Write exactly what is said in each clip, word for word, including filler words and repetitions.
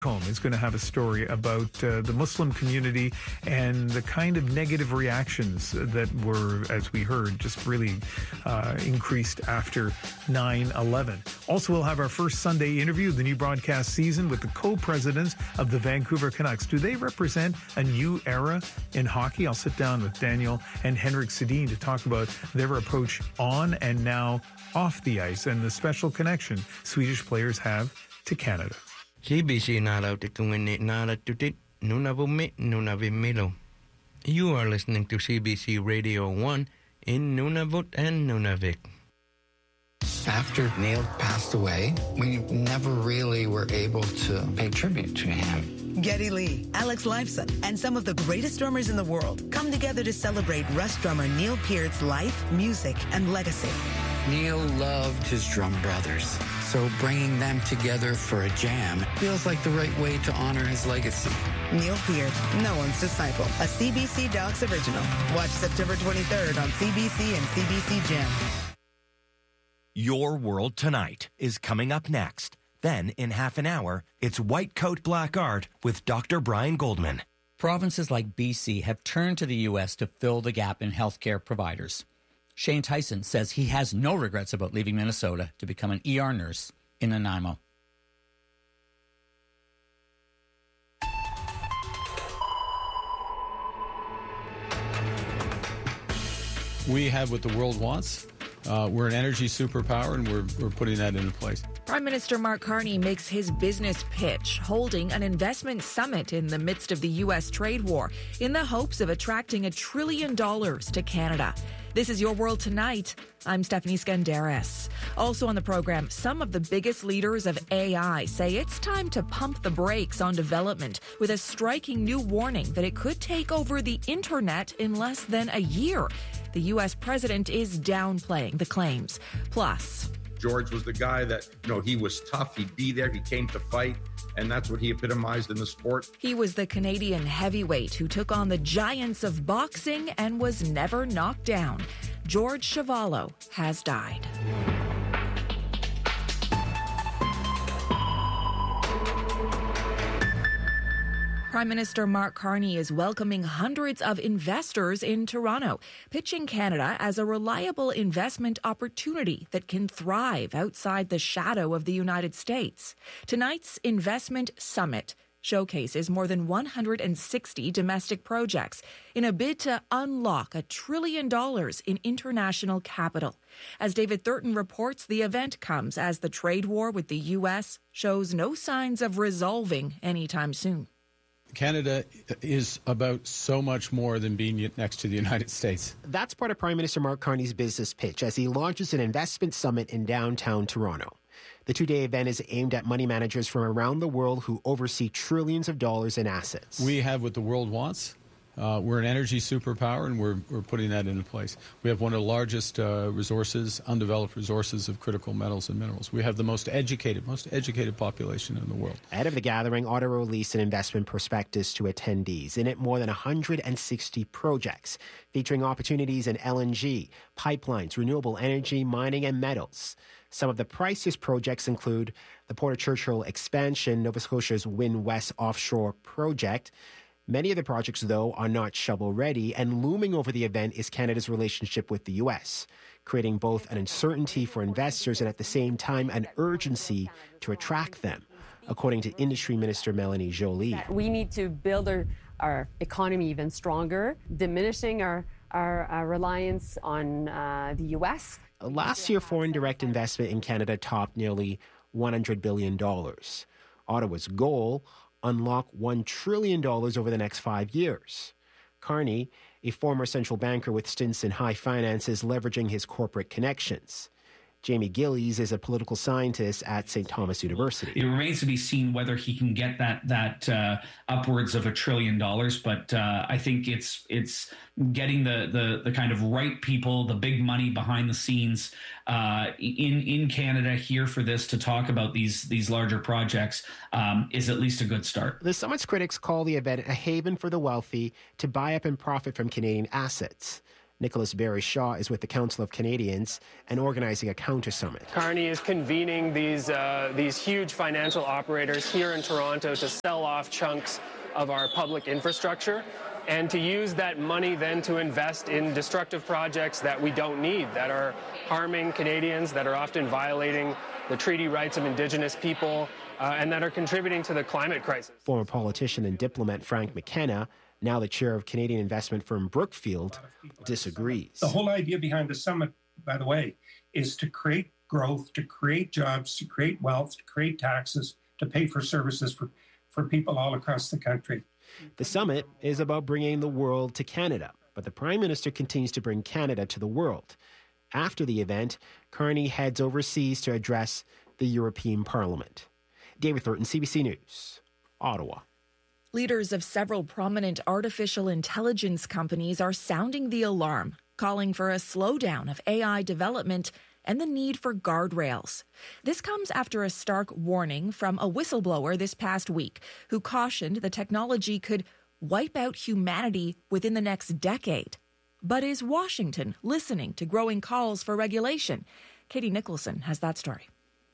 Home is going to have a story about uh, the Muslim community and the kind of negative reactions that were, as we heard, just really uh, increased after nine eleven. Also, we'll have our first Sunday interview of the new broadcast season with the co-presidents of the Vancouver Canucks. Do they represent a new era in hockey? I'll sit down with Daniel and Henrik Sedin to talk about their approach on and now off the ice and the special connection Swedish players have to Canada. C B C Nunavut Nunavimilo. You are listening to C B C Radio one in Nunavut and Nunavik. After Neil passed away, we never really were able to pay tribute to him. Geddy Lee, Alex Lifeson, and some of the greatest drummers in the world come together to celebrate Rush drummer Neil Peart's life, music, and legacy. Neil loved his drum brothers, so bringing them together for a jam feels like the right way to honor his legacy. Neil Peart, no one's disciple, a C B C Docs original. Watch September twenty-third on C B C and C B C Gem. Your World Tonight is coming up next. Then, in half an hour, it's White Coat Black Art with Doctor Brian Goldman. Provinces like B C have turned to the U S to fill the gap in healthcare providers. Shane Tyson says he has no regrets about leaving Minnesota to become an E R nurse in Nanaimo. We have what the world wants. Uh, we're an energy superpower, and we're we're putting that into place. Prime Minister Mark Carney makes his business pitch, holding an investment summit in the midst of the U S trade war in the hopes of attracting a trillion dollars to Canada. This is Your World Tonight. I'm Stephanie Skandaris. Also on the program, some of the biggest leaders of A I say it's time to pump the brakes on development with a striking new warning that it could take over the internet in less than a year. The U S president is downplaying the claims. Plus, George was the guy that, you know, he was tough. He'd be there. He came to fight. And that's what he epitomized in the sport. He was the Canadian heavyweight who took on the giants of boxing and was never knocked down. George Chuvalo has died. Prime Minister Mark Carney is welcoming hundreds of investors in Toronto, pitching Canada as a reliable investment opportunity that can thrive outside the shadow of the United States. Tonight's Investment Summit showcases more than one hundred sixty domestic projects in a bid to unlock a trillion dollars in international capital. As David Thurton reports, the event comes as the trade war with the U S shows no signs of resolving anytime soon. Canada is about so much more than being next to the United States. That's part of Prime Minister Mark Carney's business pitch as he launches an investment summit in downtown Toronto. The two-day event is aimed at money managers from around the world who oversee trillions of dollars in assets. We have what the world wants. Uh, we're an energy superpower, and we're we're putting that into place. We have one of the largest uh, resources, undeveloped resources of critical metals and minerals. We have the most educated, most educated population in the world. Ahead of the gathering, Ottawa released an investment prospectus to attendees. In it, more than one hundred sixty projects featuring opportunities in L N G, pipelines, renewable energy, mining, and metals. Some of the priciest projects include the Port of Churchill expansion, Nova Scotia's Wind West offshore project. Many of the projects, though, are not shovel-ready, and looming over the event is Canada's relationship with the U S, creating both an uncertainty for investors and at the same time an urgency to attract them, according to Industry Minister Melanie Joly. We need to build our, our economy even stronger, diminishing our, our, our reliance on uh, the U S. Last year, foreign direct investment in Canada topped nearly one hundred billion dollars. Ottawa's goal, unlock one trillion dollars over the next five years. Carney, a former central banker with stints in high finance, is leveraging his corporate connections. Jamie Gillies is a political scientist at Saint Thomas University. It remains to be seen whether he can get that that uh, upwards of a trillion dollars, but uh, I think it's it's getting the, the the kind of right people, the big money behind the scenes uh, in in Canada here for this to talk about these these larger projects um, is at least a good start. The summit's critics call the event a haven for the wealthy to buy up and profit from Canadian assets. Nicholas Berry-Shaw is with the Council of Canadians and organizing a counter-summit. Carney is convening these, uh, these huge financial operators here in Toronto to sell off chunks of our public infrastructure and to use that money then to invest in destructive projects that we don't need, that are harming Canadians, that are often violating the treaty rights of Indigenous people, uh, and that are contributing to the climate crisis. Former politician and diplomat Frank McKenna, now the chair of Canadian investment firm Brookfield, disagrees. The whole idea behind the summit, by the way, is to create growth, to create jobs, to create wealth, to create taxes, to pay for services for, for people all across the country. The summit is about bringing the world to Canada, but the Prime Minister continues to bring Canada to the world. After the event, Carney heads overseas to address the European Parliament. David Thornton, C B C News, Ottawa. Leaders of several prominent artificial intelligence companies are sounding the alarm, calling for a slowdown of A I development and the need for guardrails. This comes after a stark warning from a whistleblower this past week who cautioned the technology could wipe out humanity within the next decade. But is Washington listening to growing calls for regulation? Katie Nicholson has that story.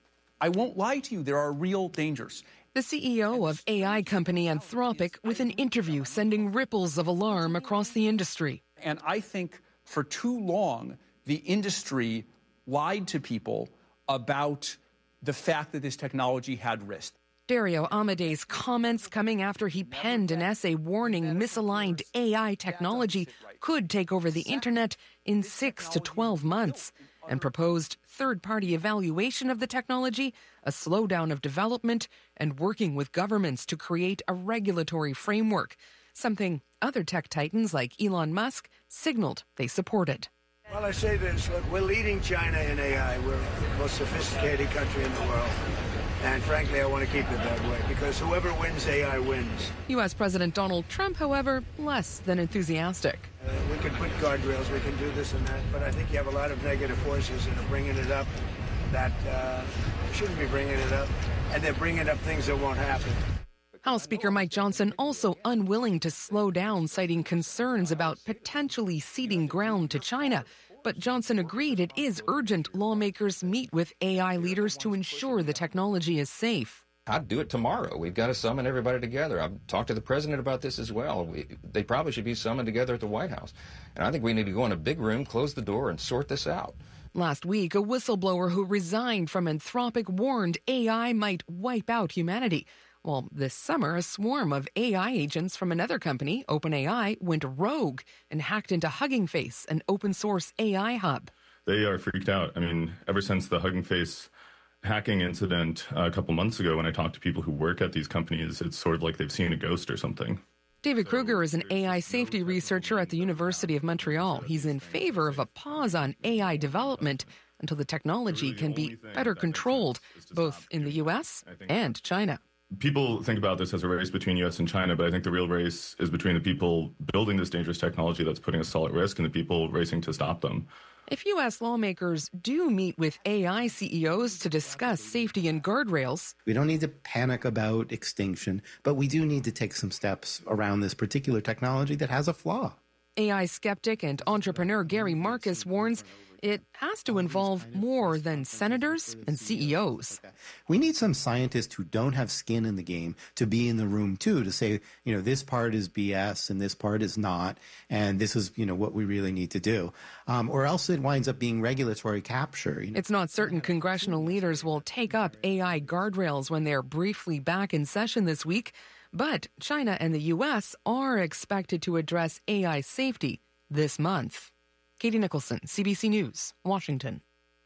I won't lie to you, there are real dangers. The C E O of A I company Anthropic with an interview sending ripples of alarm across the industry. And I think for too long, the industry lied to people about the fact that this technology had risk. Dario Amade's comments coming after he penned an essay warning misaligned A I technology could take over the internet in six to twelve months, and proposed third-party evaluation of the technology, a slowdown of development, and working with governments to create a regulatory framework, something other tech titans like Elon Musk signaled they supported. Well, I say this, look, we're leading China in A I. We're the most sophisticated country in the world. And frankly, I want to keep it that way, because whoever wins A I wins. U S President Donald Trump, however, less than enthusiastic. Uh, we can put guardrails, we can do this and that, but I think you have a lot of negative forces that are bringing it up that uh, shouldn't be bringing it up, and they're bringing up things that won't happen. House Speaker Mike Johnson also unwilling to slow down, citing concerns about potentially ceding ground to China. But Johnson agreed it is urgent lawmakers meet with A I leaders to ensure the technology is safe. I'd do it tomorrow. We've got to summon everybody together. I've talked to the president about this as well. We, they probably should be summoned together at the White House. And I think we need to go in a big room, close the door, and sort this out. Last week, a whistleblower who resigned from Anthropic warned A I might wipe out humanity. Well, this summer, a swarm of A I agents from another company, OpenAI, went rogue and hacked into Hugging Face, an open-source A I hub. They are freaked out. I mean, ever since the Hugging Face hacking incident uh, a couple months ago, when I talked to people who work at these companies, it's sort of like they've seen a ghost or something. David Kruger is an A I safety researcher at the University of Montreal. He's in favor of a pause on A I development until the technology can be better controlled, both in the U S and China. People think about this as a race between U S and China, but I think the real race is between the people building this dangerous technology that's putting us all at risk and the people racing to stop them. If U S lawmakers do meet with A I C E Os to discuss safety and guardrails... We don't need to panic about extinction, but we do need to take some steps around this particular technology that has a flaw. A I skeptic and entrepreneur Gary Marcus warns it has to involve more than senators and C E Os. We need some scientists who don't have skin in the game to be in the room, too, to say, you know, this part is B S and this part is not, and this is, you know, what we really need to do. Um, or else it winds up being regulatory capture. You know? It's not certain congressional leaders will take up A I guardrails when they're briefly back in session this week, but China and the U S are expected to address A I safety this month. Katie Nicholson, C B C News, Washington.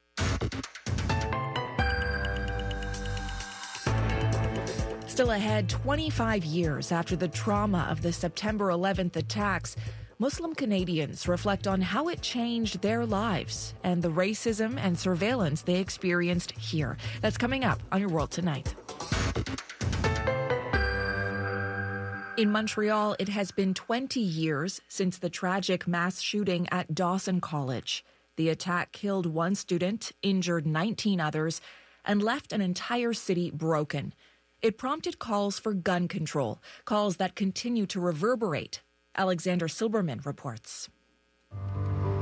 Still ahead, twenty-five years after the trauma of the September eleventh attacks, Muslim Canadians reflect on how it changed their lives and the racism and surveillance they experienced here. That's coming up on Your World Tonight. In Montreal, it has been twenty years since the tragic mass shooting at Dawson College. The attack killed one student, injured nineteen others, and left an entire city broken. It prompted calls for gun control, calls that continue to reverberate. Alexander Silberman reports.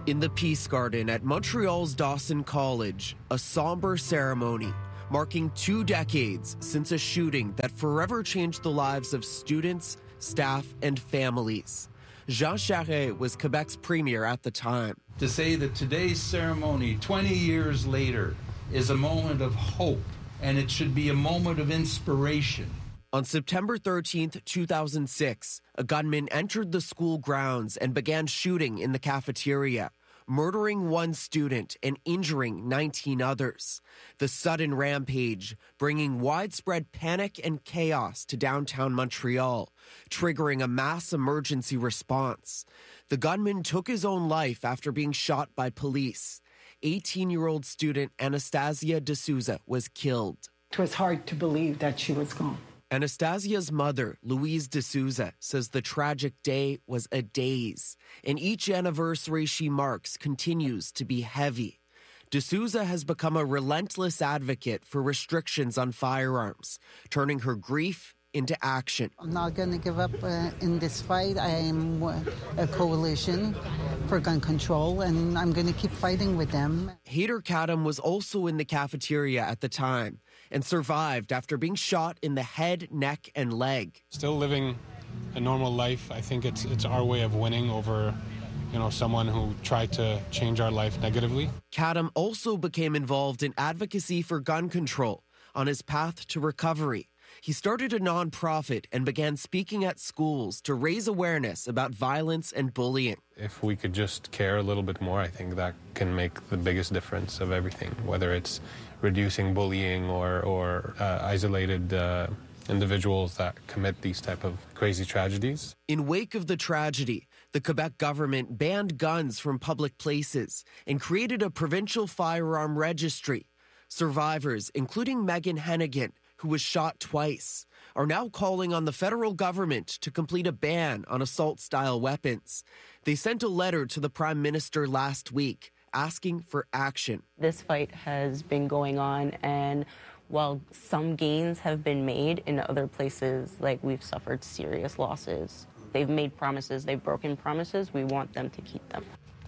In the Peace Garden at Montreal's Dawson College, a somber ceremony marking two decades since a shooting that forever changed the lives of students, staff, and families. Jean Charest was Quebec's premier at the time. To say that today's ceremony, twenty years later, is a moment of hope, and it should be a moment of inspiration. On September thirteenth, two thousand six, a gunman entered the school grounds and began shooting in the cafeteria, murdering one student and injuring nineteen others. The sudden rampage bringing widespread panic and chaos to downtown Montreal, triggering a mass emergency response. The gunman took his own life after being shot by police. eighteen-year-old student Anastasia D'Souza was killed. It was hard to believe that she was gone. Anastasia's mother, Louise D'Souza, says the tragic day was a daze, and each anniversary she marks continues to be heavy. D'Souza has become a relentless advocate for restrictions on firearms, turning her grief into action. I'm not going to give up uh, in this fight. I am a coalition for gun control, and I'm going to keep fighting with them. Hayder Kadam was also in the cafeteria at the time and survived after being shot in the head, neck, and leg. Still living a normal life. I think it's it's our way of winning over, you know, someone who tried to change our life negatively. Kadam also became involved in advocacy for gun control on his path to recovery. He started a nonprofit and began speaking at schools to raise awareness about violence and bullying. If we could just care a little bit more, I think that can make the biggest difference of everything, whether it's reducing bullying or, or uh, isolated uh, individuals that commit these type of crazy tragedies. In wake of the tragedy, the Quebec government banned guns from public places and created a provincial firearm registry. Survivors, including Megan Hennigan, who was shot twice, are now calling on the federal government to complete a ban on assault-style weapons. They sent a letter to the Prime Minister last week asking for action. This fight has been going on, and while some gains have been made, in other places, like, we've suffered serious losses. They've made promises, they've broken promises. We want them to keep them.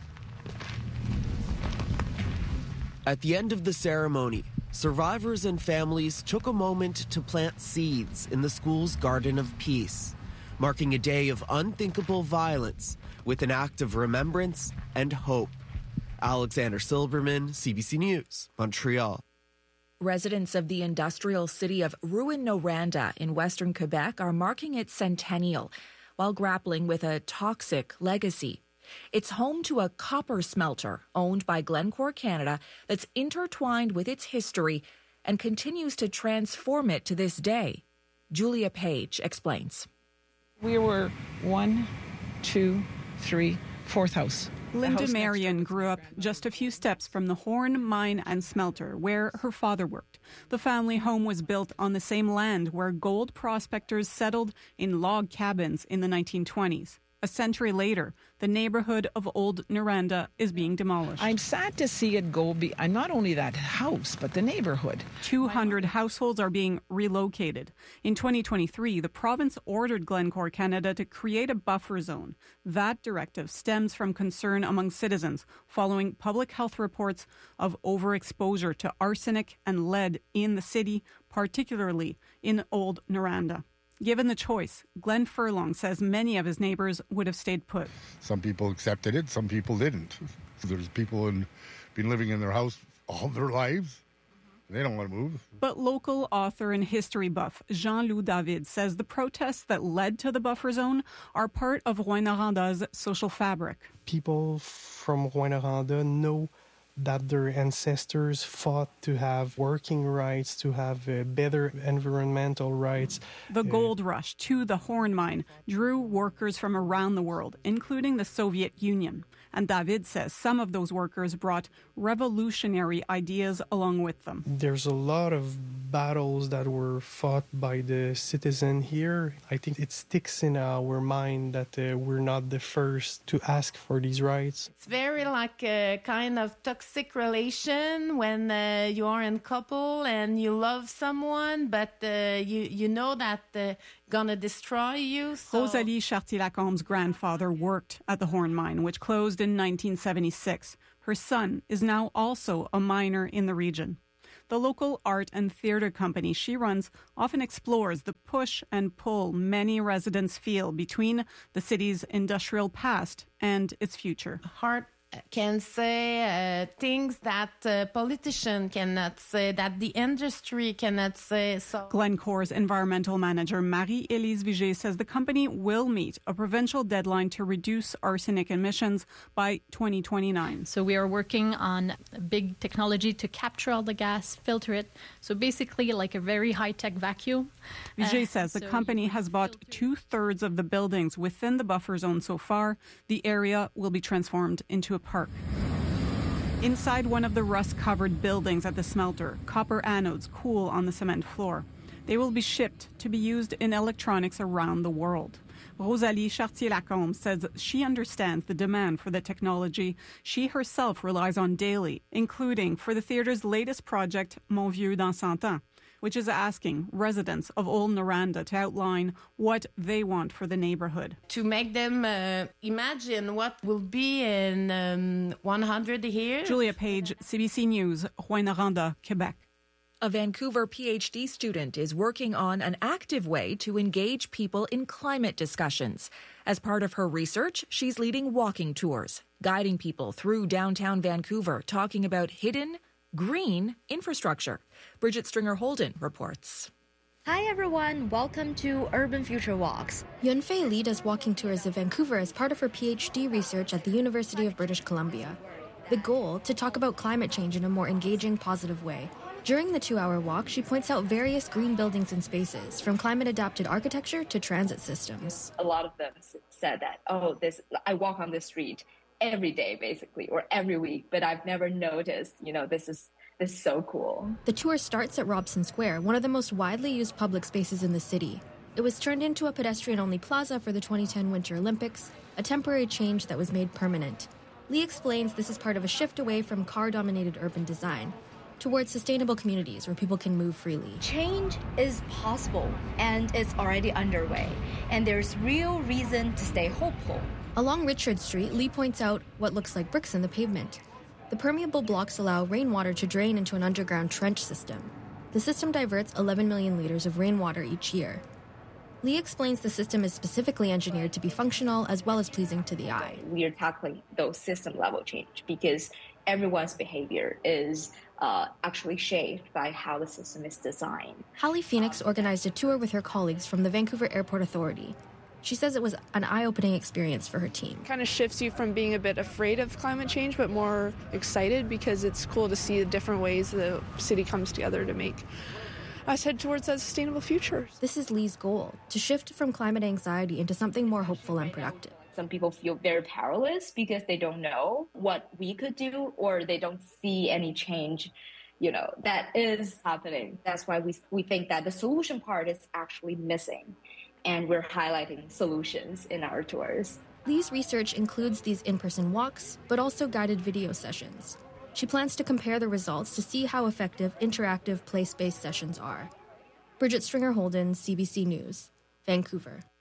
At the end of the ceremony, survivors and families took a moment to plant seeds in the school's Garden of Peace, marking a day of unthinkable violence with an act of remembrance and hope. Alexander Silberman, C B C News, Montreal. Residents of the industrial city of Rouyn-Noranda in western Quebec are marking its centennial while grappling with a toxic legacy. It's home to a copper smelter owned by Glencore Canada that's intertwined with its history and continues to transform it to this day. Julia Page explains. We were one, two, three, fourth house. Linda Marion grew up just a few steps from the Horn Mine and Smelter, where her father worked. The family home was built on the same land where gold prospectors settled in log cabins in the nineteen twenties. A century later, the neighborhood of Old Noranda is being demolished. I'm sad to see it go, be, uh, not only that house, but the neighborhood. two hundred households are being relocated. In twenty twenty-three, the province ordered Glencore Canada to create a buffer zone. That directive stems from concern among citizens following public health reports of overexposure to arsenic and lead in the city, particularly in Old Noranda. Given the choice, Glenn Furlong says many of his neighbors would have stayed put. Some people accepted it, some people didn't. There's people who've been living in their house all their lives. They don't want to move. But local author and history buff Jean-Loup David says the protests that led to the buffer zone are part of Rouyn-Noranda's social fabric. People from Rouyn-Noranda know that their ancestors fought to have working rights, to have uh, better environmental rights. The gold rush to the Horn Mine drew workers from around the world, including the Soviet Union. And David says some of those workers brought revolutionary ideas along with them. There's a lot of battles that were fought by the citizen here. I think it sticks in our mind that uh, we're not the first to ask for these rights. It's very like a kind of toxic toxic relation when uh, you are in couple and you love someone, but uh, you you know that uh, gonna destroy you. So. Rosalie Chartier-Lacombe's grandfather worked at the Horn Mine, which closed in nineteen seventy-six. Her son is now also a miner in the region. The local art and theatre company she runs often explores the push and pull many residents feel between the city's industrial past and its future. Heart can say uh, things that uh, politicians cannot say, that the industry cannot say. So. Glencore's environmental manager, Marie-Élise Vigé, says the company will meet a provincial deadline to reduce arsenic emissions by twenty twenty-nine. So we are working on a big technology to capture all the gas, filter it. So basically like a very high-tech vacuum. Vigé uh, says the so company has bought two-thirds of the buildings within the buffer zone so far. The area will be transformed into a park. Inside one of the rust-covered buildings at the smelter, copper anodes cool on the cement floor. They will be shipped to be used in electronics around the world. Rosalie Chartier-Lacombe says she understands the demand for the technology she herself relies on daily, including for the theatre's latest project, Mon Vieux dans cent ans, which is asking residents of Old Noranda to outline what they want for the neighborhood. To make them uh, imagine what will be in um, one hundred years. Julia Page, C B C News, Rouyn-Noranda, Quebec. A Vancouver PhD student is working on an active way to engage people in climate discussions. As part of her research, she's leading walking tours, guiding people through downtown Vancouver, talking about hidden, green infrastructure. Bridget Stringer-Holden reports. Hi everyone, welcome to Urban Future Walks. Yunfei Li does walking tours of Vancouver as part of her PhD research at the University of British Columbia. The goal, to talk about climate change in a more engaging, positive way. During the two-hour walk, she points out various green buildings and spaces, from climate-adapted architecture to transit systems. A lot of them said that, oh, this I walk on this street every day, basically, or every week, but I've never noticed, you know, this is this is so cool. The tour starts at Robson Square, one of the most widely used public spaces in the city. It was turned into a pedestrian-only plaza for the twenty ten Winter Olympics, a temporary change that was made permanent. Lee explains this is part of a shift away from car-dominated urban design towards sustainable communities where people can move freely. Change is possible, and it's already underway, and there's real reason to stay hopeful. Along Richard Street, Lee points out what looks like bricks in the pavement. The permeable blocks allow rainwater to drain into an underground trench system. The system diverts eleven million liters of rainwater each year. Lee explains the system is specifically engineered to be functional as well as pleasing to the eye. We are tackling those system-level change because everyone's behavior is uh, actually shaped by how the system is designed. Hallie Phoenix organized a tour with her colleagues from the Vancouver Airport Authority. She says it was an eye-opening experience for her team. It kind of shifts you from being a bit afraid of climate change, but more excited because it's cool to see the different ways the city comes together to make us head towards that sustainable future. This is Lee's goal, to shift from climate anxiety into something more hopeful and productive. Some people feel very powerless because they don't know what we could do or they don't see any change, you know, that is happening. That's why we we think that the solution part is actually missing, and we're highlighting solutions in our tours. Lee's research includes these in-person walks, but also guided video sessions. She plans to compare the results to see how effective interactive place-based sessions are. Bridget Stringer-Holden, C B C News, Vancouver.